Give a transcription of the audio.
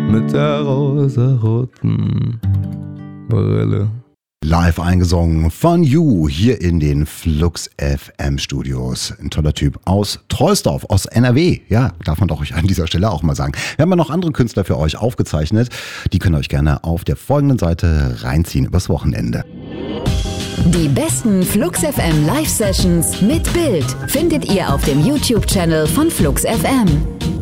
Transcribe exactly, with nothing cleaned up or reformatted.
mit der rosaroten Brille. Live eingesungen von You hier in den Flux F M Studios. Ein toller Typ aus Troisdorf, aus N R W. Ja, darf man doch euch an dieser Stelle auch mal sagen. Wir haben ja noch andere Künstler für euch aufgezeichnet. Die könnt ihr euch gerne auf der folgenden Seite reinziehen übers Wochenende. Die besten Flux F M Live Sessions mit Bild findet ihr auf dem YouTube-Channel von Flux F M.